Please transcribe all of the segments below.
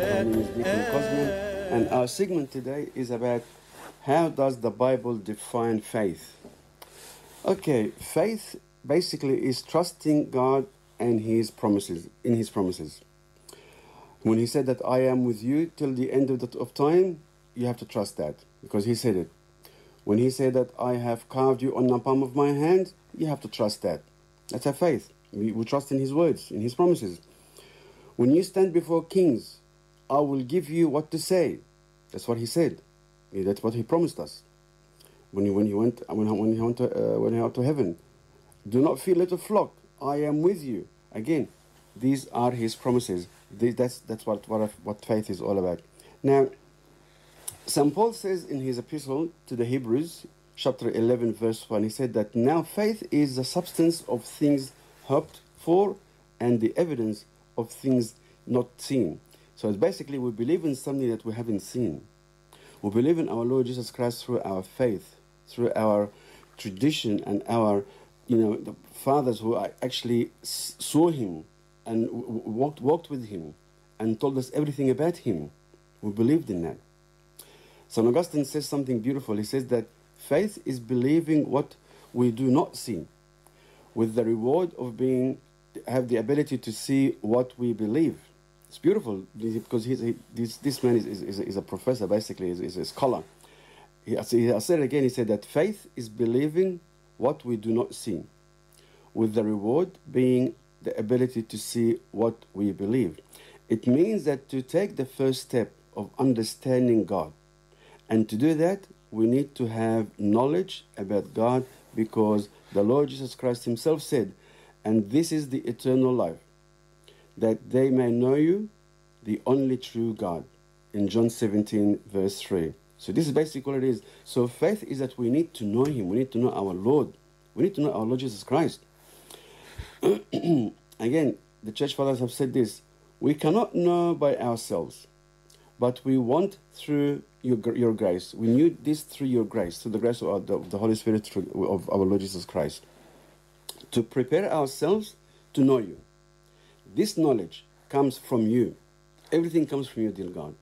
My name is Deacon Cosman, and our segment today is about how does the Bible define faith? Okay, faith basically is trusting God and His promises, in His promises. When He said that I am with you till the end of time, you have to trust that because He said it. When He said that I have carved you on the palm of my hand, you have to trust that. That's our faith. We trust in His words, in His promises. When you stand before kings, I will give you what to say. That's what He said. That's what He promised us. When he went to heaven, do not fear, little flock. I am with you. Again, these are His promises. That's what faith is all about. Now, St. Paul says in his epistle to the Hebrews, chapter 11, verse 1, he said that now faith is the substance of things hoped for and the evidence of things not seen. So it's basically we believe in something that we haven't seen. We believe in our Lord Jesus Christ through our faith, through our tradition and our, the fathers who actually saw Him and walked with Him and told us everything about Him. We believed in that. St. Augustine says something beautiful. He says that faith is believing what we do not see, with the reward of have the ability to see what we believe. It's beautiful because this man is a professor, basically, is a scholar. I said it again, he said that faith is believing what we do not see, with the reward being the ability to see what we believe. It means that to take the first step of understanding God, and to do that, we need to have knowledge about God, because the Lord Jesus Christ Himself said, and this is the eternal life, that they may know you, the only true God, in John 17, verse 3. So this is basically what it is. So faith is that we need to know Him. We need to know our Lord. We need to know our Lord Jesus Christ. Again, the church fathers have said this: we cannot know by ourselves, but we want through your grace. We knew this through your grace, through the grace of the Holy Spirit of our Lord Jesus Christ, to prepare ourselves to know you. This knowledge comes from you. Everything comes from you, dear God.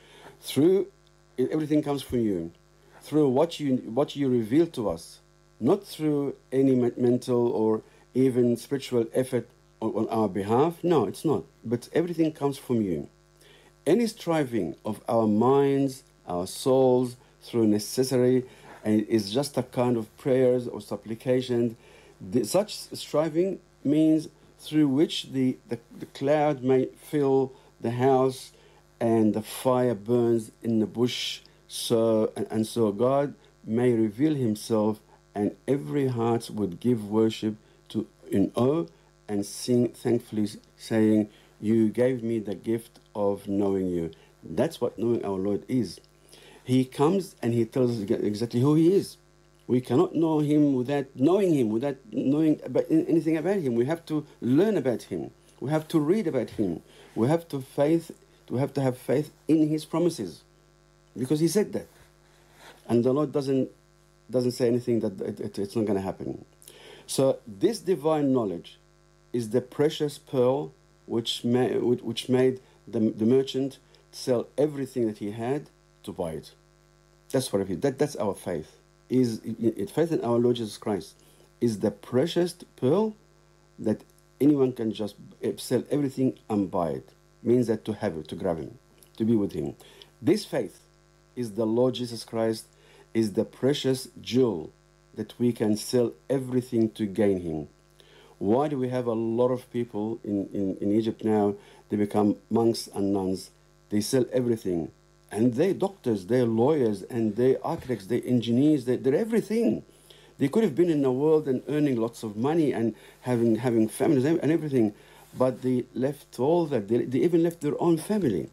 Everything comes from you, through what you reveal to us, not through any mental or even spiritual effort on our behalf. No, it's not. But everything comes from you. Any striving of our minds, our souls, through necessary, and is just a kind of prayers or supplication. Such striving means through which the cloud may fill the house and the fire burns in the bush, so God may reveal Himself, and every heart would give worship in awe and sing thankfully, saying, you gave me the gift of knowing you. That's what knowing our Lord is. He comes and He tells us exactly who He is. We cannot know Him without knowing about anything about Him. We have to learn about Him. We have to read about Him. We have to have faith in His promises, because He said that. And the Lord doesn't say anything that it's not going to happen. So this divine knowledge is the precious pearl which made the merchant sell everything that he had to buy it. That's what it is. That's our faith. Faith in our Lord Jesus Christ is the precious pearl that anyone can just sell everything and buy it. Means that to have it, to grab Him, to be with Him. This faith is the Lord Jesus Christ, is the precious jewel that we can sell everything to gain Him. Why do we have a lot of people in Egypt now? They become monks and nuns. They sell everything. And they're doctors, they're lawyers, and they're architects, they're engineers, they're everything. They could have been in the world and earning lots of money and having families and everything. But they left all that. They even left their own family.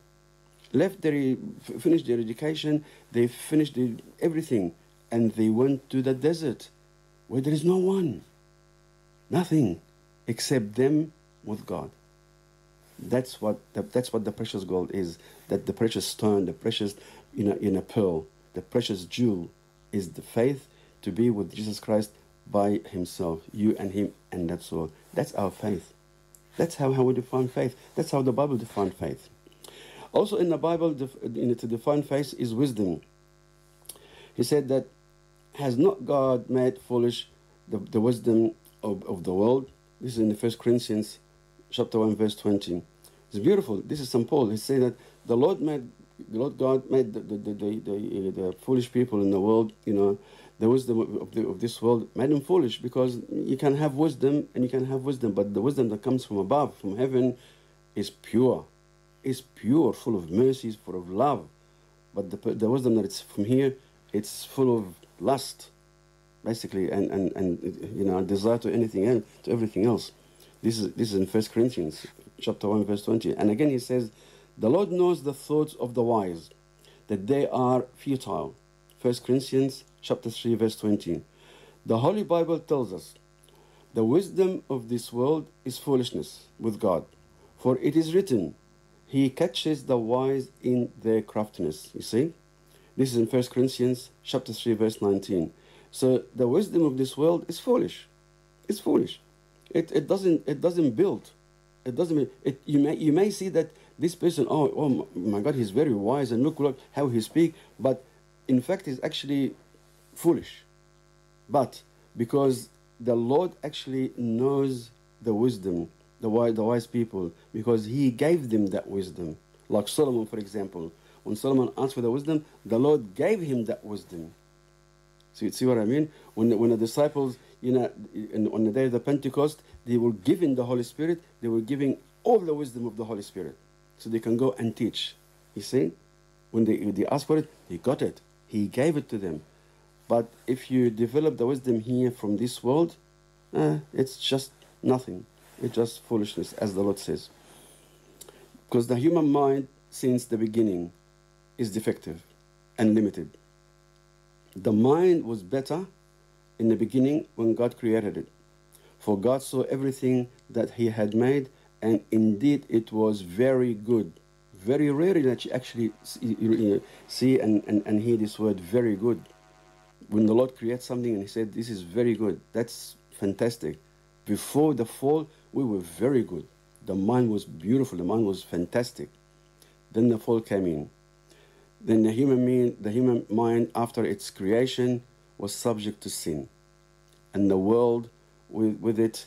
Finished their education, they finished everything. And they went to the desert where there is no one. Nothing except them with God. That's what the precious gold is. That the precious stone, the precious pearl, the precious jewel is the faith to be with Jesus Christ by Himself, you and Him, and that's all. That's our faith. That's how we define faith. That's how the Bible defines faith. Also in the Bible, to define faith is wisdom. He said that, has not God made foolish the wisdom of the world? This is in the 1 Corinthians chapter 1, verse 20. It's beautiful. This is St. Paul. He said that the Lord God made the foolish people in the world, the wisdom of this world, made them foolish, because you can have wisdom and you can have wisdom, but the wisdom that comes from above, from heaven, is pure. It's pure, full of mercies, full of love. But the wisdom that it's from here, it's full of lust, basically, and desire to anything else, to everything else. This is in 1 Corinthians chapter 1, verse 20. And again he says, the Lord knows the thoughts of the wise, that they are futile. 1 Corinthians chapter 3, verse 20. The Holy Bible tells us, the wisdom of this world is foolishness with God. For it is written, He catches the wise in their craftiness. You see? This is in 1 Corinthians chapter 3, verse 19. So the wisdom of this world is foolish. It's foolish. It doesn't build. It doesn't. You may see that this person, oh my God, he's very wise, and look how he speaks. But in fact, he's actually foolish. But because the Lord actually knows the wisdom, the wise people, because He gave them that wisdom. Like Solomon, for example, when Solomon asked for the wisdom, the Lord gave him that wisdom. So you see what I mean? When the disciples, on the day of the Pentecost, they were given the Holy Spirit. They were giving all the wisdom of the Holy Spirit, so they can go and teach. You see, when they asked for it, He got it. He gave it to them. But if you develop the wisdom here from this world, it's just nothing. It's just foolishness, as the Lord says. Because the human mind, since the beginning, is defective and limited. The mind was better in the beginning when God created it. For God saw everything that He had made, and indeed it was very good. Very rarely that you actually see and hear this word, very good. When the Lord created something and He said, this is very good, that's fantastic. Before the fall, we were very good. The mind was beautiful. The mind was fantastic. Then the fall came in. Then the human mind, after its creation, was subject to sin. And the world, with its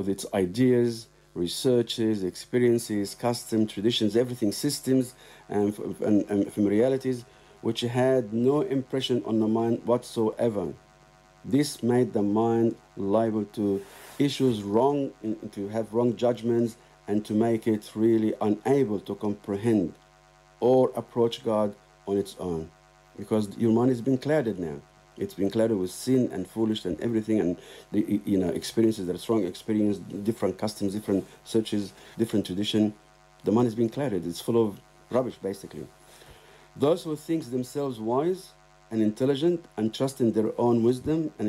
ideas, researches, experiences, customs, traditions, everything, systems, and familiarities, which had no impression on the mind whatsoever. This made the mind liable to issues wrong, to have wrong judgments, and to make it really unable to comprehend or approach God on its own. Because your mind has been clouded now. It's been clouded with sin and foolishness and everything, and the experiences, that strong experience, different customs, different searches, different tradition. The mind has been clouded. It's full of rubbish, basically. Those who think themselves wise and intelligent and trust in their own wisdom and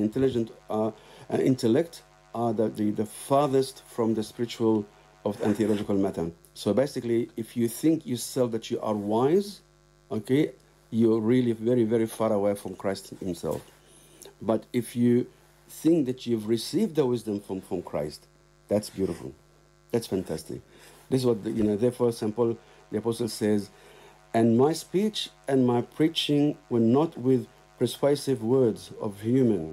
intellect are the farthest from the spiritual and theological matter. So basically, if you think yourself that you are wise, okay, you're really very, very far away from Christ Himself. But if you think that you've received the wisdom from Christ, that's beautiful. That's fantastic. This is what, therefore St. Paul, the Apostle, says, and my speech and my preaching were not with persuasive words of human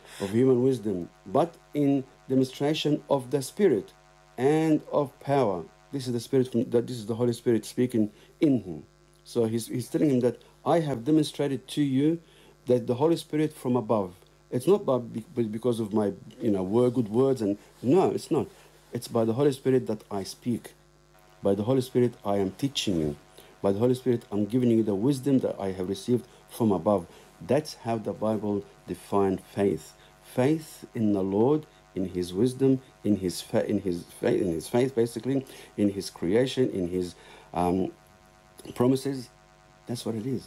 wisdom, but in demonstration of the Spirit and of power. This is the Spirit, this is the Holy Spirit speaking in him. So he's telling him that I have demonstrated to you that the Holy Spirit from above. It's not because of my good words, and no, it's not. It's by the Holy Spirit that I speak. By the Holy Spirit I am teaching you. By the Holy Spirit I'm giving you the wisdom that I have received from above. That's how the Bible defines faith. Faith in the Lord, in His wisdom, in His faith, basically, in His creation, in His promises. That's what it is.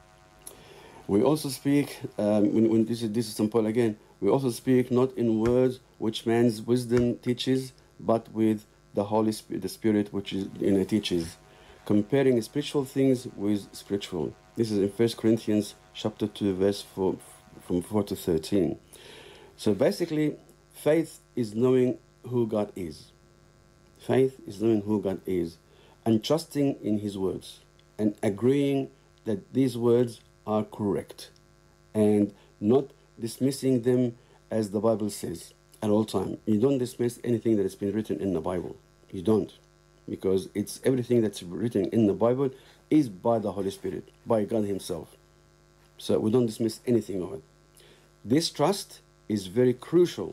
We also speak, when this is St. Paul again, we also speak not in words which man's wisdom teaches, but with the Holy Spirit, the Spirit which teaches, comparing spiritual things with spiritual. This is in 1 Corinthians chapter 2, verse 4, from 4 to 13. So basically, faith is knowing who God is. Faith is knowing who God is and trusting in His words. and agreeing that these words are correct, and not dismissing them as the Bible says at all time. You don't dismiss anything that has been written in the Bible. You don't, because it's everything that's written in the Bible is by the Holy Spirit, by God Himself. So we don't dismiss anything of it. This trust is very crucial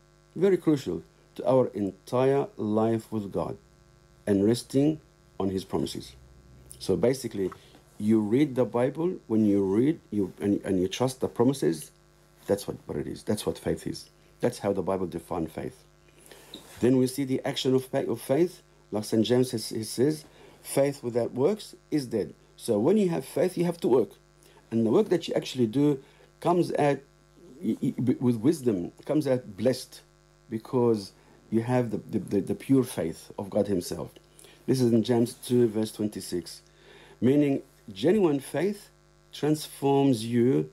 to our entire life with God, and resting on His promises. So basically, you read the Bible. When you read and you trust the promises, that's what it is. That's what faith is. That's how the Bible defines faith. Then we see the action of faith. Like St. James says, faith without works is dead. So when you have faith, you have to work. And the work that you actually do comes out with wisdom, comes out blessed, because you have the pure faith of God Himself. This is in James 2, verse 26. Meaning, genuine faith transforms you,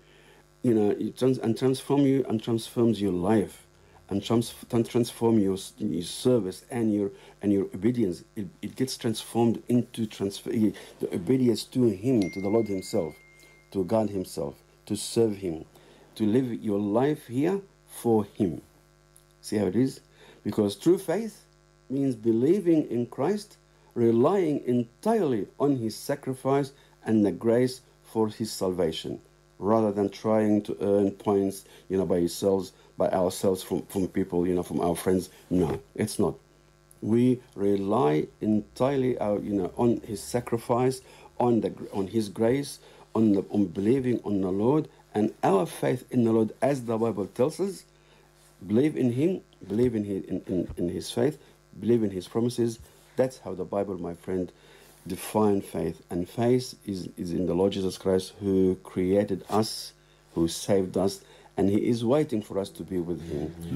and transforms your life, and transform your service and your obedience. It gets transformed into the obedience to Him, to the Lord Himself, to God Himself, to serve Him, to live your life here for Him. See how it is? Because true faith means believing in Christ, relying entirely on His sacrifice and the grace for His salvation, rather than trying to earn points, by ourselves from people, from our friends. No, it's not. We rely entirely on His sacrifice, on His grace, on believing on the Lord, and our faith in the Lord, as the Bible tells us. Believe in Him, believe in His faith, believe in His promises. That's how the Bible, my friend, defines faith. And faith is in the Lord Jesus Christ, who created us, who saved us, and He is waiting for us to be with Him.